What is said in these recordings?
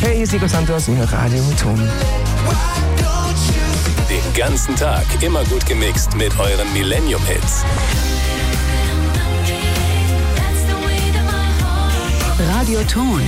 Hey, hier ist Nico Santos mit Radio Ton. Den ganzen Tag immer gut gemixt mit euren Millennium-Hits. Radio Ton.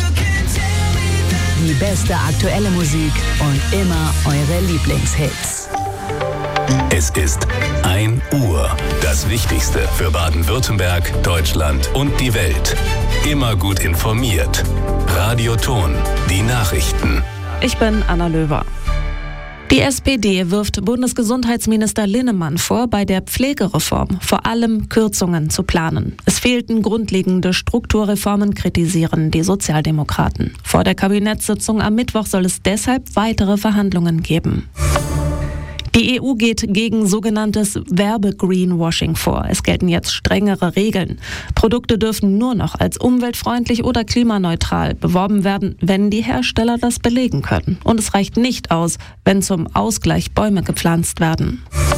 Die beste aktuelle Musik und immer eure Lieblingshits. Es ist 1 Uhr. Das Wichtigste für Baden-Württemberg, Deutschland und die Welt. Immer gut informiert. Radio Ton. Die Nachrichten. Ich bin Anna Löwer. Die SPD wirft Bundesgesundheitsminister Linnemann vor, bei der Pflegereform vor allem Kürzungen zu planen. Es fehlten grundlegende Strukturreformen, kritisieren die Sozialdemokraten. Vor der Kabinettssitzung am Mittwoch soll es deshalb weitere Verhandlungen geben. Die EU geht gegen sogenanntes Werbe-Greenwashing vor. Es gelten jetzt strengere Regeln. Produkte dürfen nur noch als umweltfreundlich oder klimaneutral beworben werden, wenn die Hersteller das belegen können. Und es reicht nicht aus, wenn zum Ausgleich Bäume gepflanzt werden.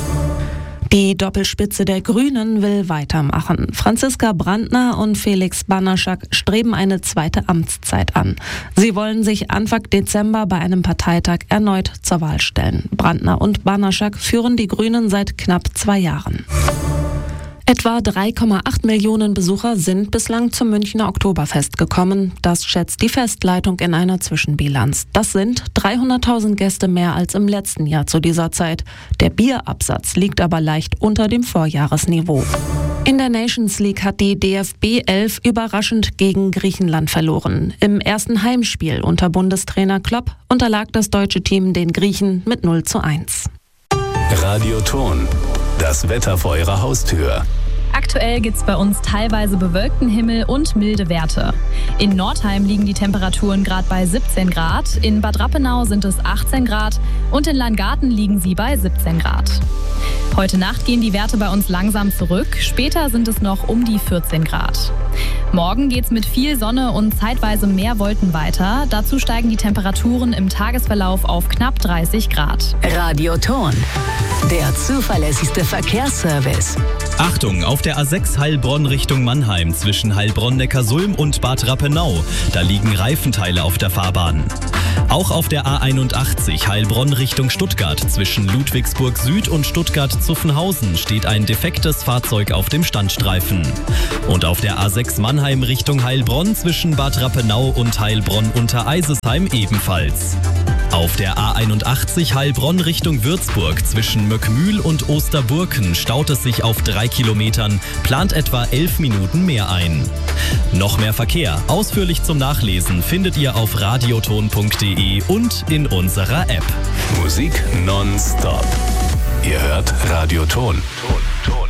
Die Doppelspitze der Grünen will weitermachen. Franziska Brandner und Felix Banaschak streben eine zweite Amtszeit an. Sie wollen sich Anfang Dezember bei einem Parteitag erneut zur Wahl stellen. Brandner und Banaschak führen die Grünen seit knapp 2 Jahren. Etwa 3,8 Millionen Besucher sind bislang zum Münchner Oktoberfest gekommen. Das schätzt die Festleitung in einer Zwischenbilanz. Das sind 300.000 Gäste mehr als im letzten Jahr zu dieser Zeit. Der Bierabsatz liegt aber leicht unter dem Vorjahresniveau. In der Nations League hat die DFB 11 überraschend gegen Griechenland verloren. Im ersten Heimspiel unter Bundestrainer Klopp unterlag das deutsche Team den Griechen mit 0:1. Radio Ton. Das Wetter vor eurer Haustür. Aktuell gibt es bei uns teilweise bewölkten Himmel und milde Werte. In Nordheim liegen die Temperaturen gerade bei 17 Grad, in Bad Rappenau sind es 18 Grad und in Langarten liegen sie bei 17 Grad. Heute Nacht gehen die Werte bei uns langsam zurück, später sind es noch um die 14 Grad. Morgen geht's mit viel Sonne und zeitweise mehr Wolken weiter. Dazu steigen die Temperaturen im Tagesverlauf auf knapp 30 Grad. Radio Ton. Der zuverlässigste Verkehrsservice. Achtung, auf der A6 Heilbronn Richtung Mannheim zwischen Heilbronn-Neckarsulm und Bad Rappenau. Da liegen Reifenteile auf der Fahrbahn. Auch auf der A81 Heilbronn Richtung Stuttgart zwischen Ludwigsburg Süd und Stuttgart-Zuffenhausen steht ein defektes Fahrzeug auf dem Standstreifen. Und auf der A6 Mannheim Richtung Heilbronn zwischen Bad Rappenau und Heilbronn-Untereisesheim ebenfalls. Auf der A81 Heilbronn Richtung Würzburg zwischen Möckmühl und Osterburken staut es sich auf 3 Kilometern, plant etwa 11 Minuten mehr ein. Noch mehr Verkehr, ausführlich zum Nachlesen, findet ihr auf radioton.de und in unserer App. Musik nonstop. Ihr hört Radio Ton.